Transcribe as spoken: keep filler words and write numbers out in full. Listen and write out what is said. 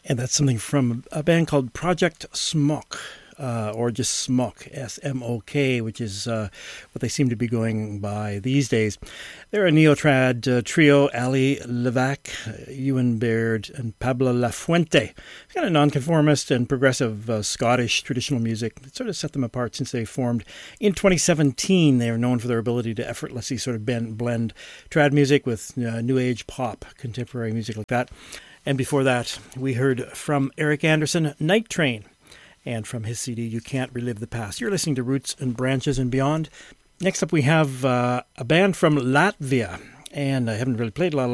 And that's something from a band called Project Smok, uh, or just Smok, S M O K, which is uh, what they seem to be going by these days. They're a neo-trad uh, trio, Ali Levac, uh, Ewan Baird, and Pablo Lafuente. It's kind of nonconformist and progressive uh, Scottish traditional music. It sort of set them apart since they formed in twenty seventeen. They are known for their ability to effortlessly sort of blend, blend trad music with uh, new age pop, contemporary music like that. And before that, we heard from Eric Anderson, Night Train, and from his C D, You Can't Relive the Past. You're listening to Roots and Branches and Beyond. Next up, we have uh, a band from Latvia, and I haven't really played a lot of